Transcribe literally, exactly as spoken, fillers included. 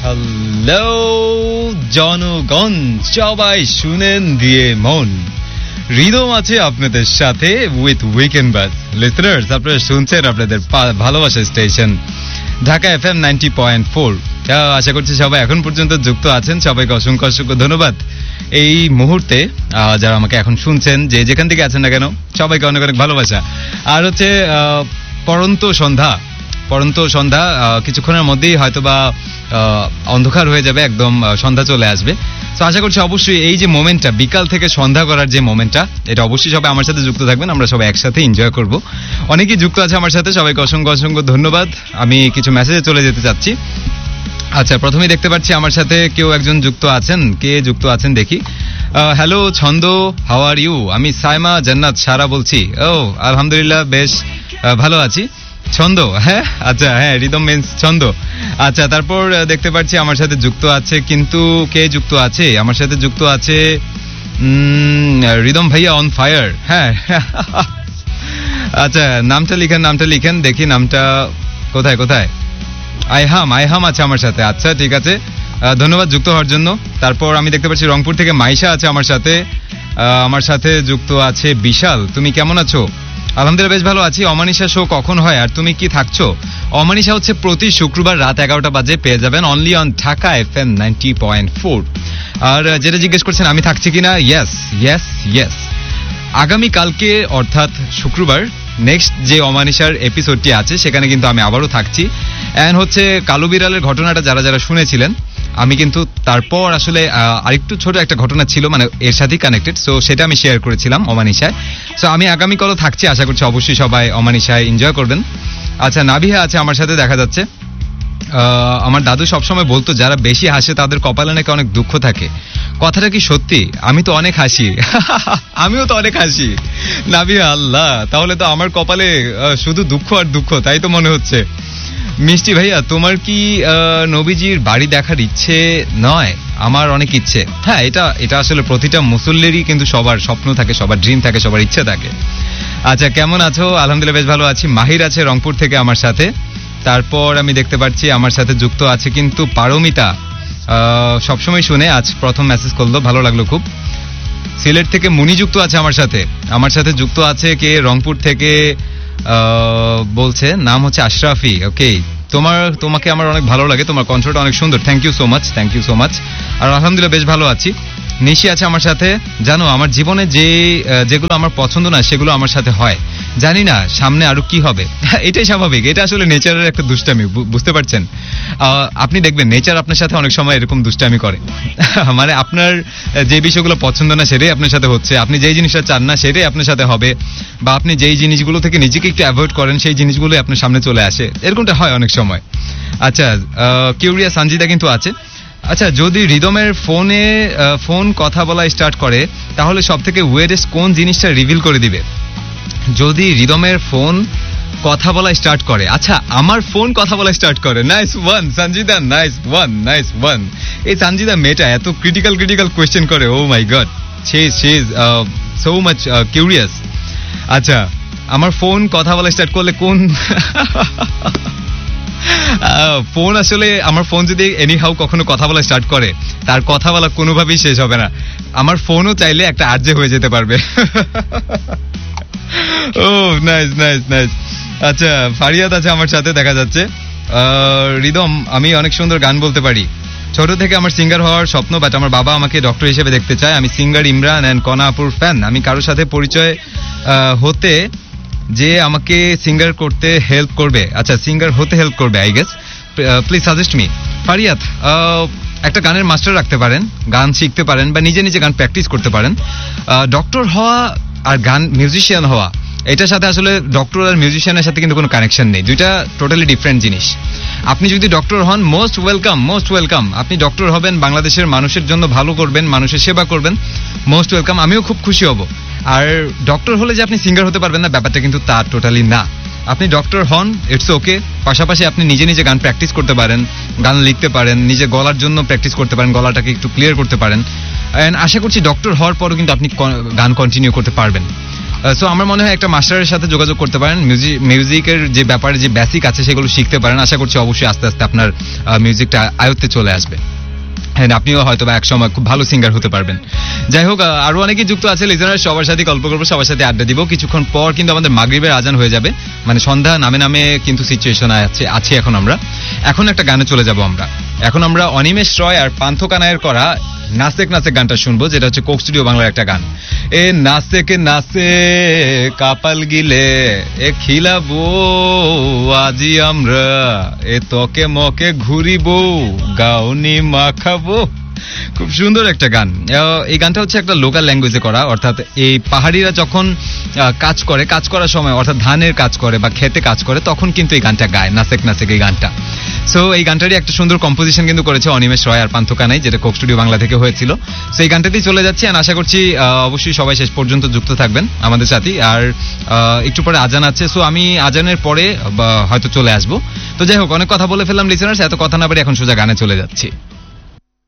Hello জনগণ, সবাই শুনেন দিয়ে মন। রিদম আছে আপনাদের সাথে উইথ উইকেন্ড বাজ। লিসনার্স, আপনারা শুনছেন আপনাদের ভালোবাসা station Dhaka F M ninety point four. আশা করছি সবাই এখন পর্যন্ত যুক্ত আছেন। সবাইকে অসংখ্য অসংখ্য ধন্যবাদ। এই মুহূর্তে যারা আমাকে এখন শুনছেন, যে যেখান থেকে আছেন না কেন, সবাইকে অনেক অনেক ভালোবাসা। আর হচ্ছে পরন্ত সন্ধ্যা পরন্ত সন্ধ্যা কিছুক্ষণের মধ্যেই হয়তো বা অন্ধকার হয়ে যাবে, একদম সন্ধ্যা চলে আসবে। তো আশা করছি অবশ্যই এই যে মোমেন্টটা, বিকাল থেকে সন্ধ্যা করার যে মোমেন্টটা, এটা অবশ্যই সবাই আমার সাথে যুক্ত থাকবেন। আমরা সবাই একসাথে এনজয় করব। অনেকেই যুক্ত আছে আমার সাথে, সবাইকে অসংখ্য অসংখ্য ধন্যবাদ। আমি কিছু মেসেজে চলে যেতে চাচ্ছি। আচ্ছা, প্রথমেই দেখতে পাচ্ছি আমার সাথে কেউ একজন যুক্ত আছেন। কে যুক্ত আছেন দেখি। হ্যালো ছন্দ, হাউ আর ইউ? আমি সাইমা জান্নাত সারা বলছি। ও আলহামদুলিল্লাহ, বেশ ভালো আছি। ছন্দ, হ্যাঁ আচ্ছা, হ্যাঁ রিদম মিন্স ছন্দ। আচ্ছা, তারপর দেখতে পাচ্ছি আমার সাথে যুক্ত আছে, কিন্তু কে যুক্ত আছে আমার সাথে? যুক্ত আছে রিদম ভাইয়া অন ফায়ার। হ্যাঁ আচ্ছা, নামটা লিখেন, নামটা লিখেন দেখি। নামটা কোথায় কোথায়? আইহাম, আইহাম আছে আমার সাথে। আচ্ছা ঠিক আছে, ধন্যবাদ যুক্ত হওয়ার জন্য। তারপর আমি দেখতে পাচ্ছি রংপুর থেকে মাইশা আছে আমার সাথে। আমার সাথে যুক্ত আছে বিশাল। তুমি কেমন আছো? আলহামদুলিল্লাহ বেশ ভালো আছি। অমানিশা শো কখন হয় আর তুমি কি থাকছো? অমানিশা হচ্ছে প্রতি শুক্রবার রাত এগারোটা বাজে, পেয়ে যাবেন only on Dhaka F M ninety point four. আর যেটা জিজ্ঞেস করছেন আমি থাকছি কিনা, ইয়েস ইয়েস ইয়েস। আগামীকালকে অর্থাৎ শুক্রবার নেক্সট যে অমানিশার এপিসোডটি আছে সেখানে কিন্তু আমি আবারও থাকছি। অ্যান্ড হচ্ছে কালো বিড়ালের ঘটনাটা যারা যারা শুনেছিলেন, আমি কিন্তু তারপর আসলে আরেকটু ছোট একটা ঘটনা ছিল, মানে এর সাথেই কানেক্টেড, সো সেটা আমি শেয়ার করেছিলাম অমানিশায়। সো আমি আগামীকালও থাকছি, আশা করছি অবশ্যই সবাই অমানিশায় এনজয় করবেন। আচ্ছা, নাবিহা আছে আমার সাথে দেখা যাচ্ছে। আমার দাদু সবসময় বলতো যারা বেশি হাসে তাদের কপালে নাকি অনেক দুঃখ থাকে। কথাটা কি সত্যি? আমি তো অনেক হাসি। আমিও তো অনেক হাসি নাবিহা। আল্লাহ, তাহলে তো আমার কপালে শুধু দুঃখ আর দুঃখ, তাই তো মনে হচ্ছে। মিষ্টি ভাইয়া, তোমার কি নবীজির বাড়ি দেখার ইচ্ছে নয়? আমার অনেক ইচ্ছে। হ্যাঁ, এটা এটা আসলে প্রতিটা মুসল্লিরই কিন্তু সবার স্বপ্ন থাকে, সবার ড্রিম থাকে, সবার ইচ্ছে থাকে। আচ্ছা, কেমন আছো? আলহামদুলিল্লাহ বেশ ভালো আছি। মাহির আছে রংপুর থেকে আমার সাথে। তারপর আমি দেখতে পাচ্ছি আমার সাথে যুক্ত আছে কিন্তু পারমিতা, সবসময় শুনে, আজ প্রথম মেসেজ করলো, ভালো লাগলো খুব। সিলেট থেকে মুনি যুক্ত আছে আমার সাথে। আমার সাথে যুক্ত আছে কে? রংপুর থেকে বলছে, নাম হচ্ছে আশরাফি। ওকে, তোমার তোমাকে আমার অনেক ভালো লাগে, তোমার কণ্ঠটা অনেক সুন্দর। Thank you so much, thank you so much. আর আলহামদুলিল্লাহ বেশ ভালো আছি। নিশি আছে আমার সাথে। জানো, আমার জীবনে যে যেগুলো আমার পছন্দ না সেগুলো আমার সাথে হয়। জানি না সামনে আরো কি হবে। এটাই স্বাভাবিক, এটা আসলে নেচারের একটা দুষ্টামি, বুঝতে পারছেন? আপনি দেখবেন নেচার আপনার সাথে অনেক সময় এরকম দুষ্টামি করে। মানে আপনার যে বিষয়গুলো পছন্দ না সেটাই আপনার সাথে হচ্ছে, আপনি যেই জিনিসটা চান না সেটাই আপনার সাথে হবে, বা আপনি যেই জিনিসগুলো থেকে নিজেকে একটু অ্যাভয়েড করেন সেই জিনিসগুলোই আপনার সামনে চলে আসে। এরকমটা হয় অনেক সময়। আচ্ছা, কিউরিয়া সঞ্জিদা কিন্তু আছে। আচ্ছা, যদি রিদমের ফোনে ফোন কথা বলা স্টার্ট করে তাহলে সব থেকে ওয়েরেস্ট কোন জিনিসটা রিভিল করে দিবে? যদি রিদমের ফোন কথা বলা স্টার্ট করে, আচ্ছা আমার ফোন কথা বলা স্টার্ট করে। Nice one Sanjida, nice one, nice one. এই সঞ্জিদা মেয়েটা এত ক্রিটিক্যাল ক্রিটিক্যাল কোয়েশ্চেন করে, ও মাই god, she she is so much curious. আচ্ছা, আমার ফোন কথা বলা স্টার্ট করলে কোন ফোন, আসলে আমার ফোন যদি এনি হাউ কখনো কথা বলা স্টার্ট করে, তার কথা বলা কোনোভাবেই শেষ হবে না। আমার ফোনও চাইলে একটা আরজে হয়ে যেতে পারবে। ও নাইস নাইস নাইস। আচ্ছা, ফারিয়াদ আছে আমার সাথে দেখা যাচ্ছে। রিদম, আমি অনেক সুন্দর গান বলতে পারি। ছোট থেকে আমার সিঙ্গার হওয়ার স্বপ্ন, বাট আমার বাবা আমাকে ডক্টর হিসেবে দেখতে চায়। আমি সিঙ্গার ইমরান অ্যান্ড কনাপুর ফ্যান। আমি কারোর সাথে পরিচয় হতে যে আমাকে সিঙ্গার করতে হেল্প করবে, আচ্ছা সিঙ্গার হতে হেল্প করবে I guess, please suggest me. Fariyad, একটা গানের মাস্টার রাখতে পারেন, গান শিখতে পারেন, বা নিজে নিজে গান প্র্যাকটিস করতে পারেন। ডক্টর হওয়া আর গান মিউজিশিয়ান হওয়া, এটার সাথে আসলে ডক্টর আর মিউজিশিয়ানের সাথে কিন্তু কোনো কানেকশন নেই, দুইটা টোটালি ডিফারেন্ট জিনিস। আপনি যদি ডক্টর হন, মোস্ট ওয়েলকাম, মোস্ট ওয়েলকাম। আপনি ডক্টর হবেন, বাংলাদেশের মানুষের জন্য ভালো করবেন, মানুষের সেবা করবেন, মোস্ট ওয়েলকাম। আমিও খুব খুশি হব। আর ডক্টর হলে যে আপনি সিঙ্গার হতে পারবেন না, ব্যাপারটা কিন্তু তা টোটালি না। আপনি ডক্টর হন, ইটস ওকে, পাশাপাশি আপনি নিজে নিজে গান প্র্যাকটিস করতে পারেন, গান লিখতে পারেন, নিজে গলার জন্য প্র্যাকটিস করতে পারেন, গলাটাকে একটু ক্লিয়ার করতে পারেন। অ্যান্ড আশা করছি ডক্টর হওয়ার পরও কিন্তু আপনি গান কন্টিনিউ করতে পারবেন। সো আমার মনে হয় একটা মাস্টারের সাথে যোগাযোগ করতে পারেন, মিউজিক মিউজিকের যে ব্যাপারে যে বেসিক আছে সেগুলো শিখতে পারেন। আশা করছি অবশ্যই আস্তে আস্তে আপনার মিউজিকটা আয়ত্তে চলে আসবে, হ্যাঁ আপনিও হয়তো বা একসময় খুব ভালো সিঙ্গার হতে পারবেন। যাই হোক, আরো অনেকেই যুক্ত আছে লিজেনার, সবার সাথে গল্প করবো, সবার সাথে আড্ডা দিব। কিছুক্ষণ পর কিন্তু আমাদের মাগরিবের আজান হয়ে যাবে, মানে সন্ধ্যা নামে নামে কিন্তু সিচুয়েশন আছে আছি এখন আমরা। এখন একটা গানে চলে যাব আমরা। এখন আমরা অনিমেষ রয় আর পান্থ কানাইয়ের করা নাসেক নাসেক গানটা শুনবো, যেটা হচ্ছে কোক স্টুডিও বাংলার একটা গান। এ নাসেক নাসে কাপাল গিলে এ খিলাবো আজি আমরা, এ তকে মকে ঘুরিবো গাউনি মাখাবো। খুব সুন্দর একটা গান। এই গানটা হচ্ছে একটা লোকাল ল্যাঙ্গুয়েজে করা, অর্থাৎ এই পাহাড়িরা যখন কাজ করে, কাজ করার সময় অর্থাৎ ধানের কাজ করে বা খেতে কাজ করে, তখন কিন্তু এই গানটা গায়, নাসেক নাসেক এই গানটা। সো এই গানটারই একটা সুন্দর কম্পোজিশন কিন্তু করেছে অনিমেষ রয় আর পান্থ কানাই, যেটা কোক স্টুডিও বাংলা থেকে হয়েছিল। সো এই গানটাতেই চলে যাচ্ছি, আর আশা করছি অবশ্যই সবাই শেষ পর্যন্ত যুক্ত থাকবেন আমাদের সাথে। আর একটু পরে আজান আছে, সো আমি আজানের পরে হয়তো চলে আসবো। তো যাই হোক, অনেক কথা বলে ফেললাম লিসেনার্স, এত কথা না পারি এখন সোজা গানে চলে যাচ্ছি।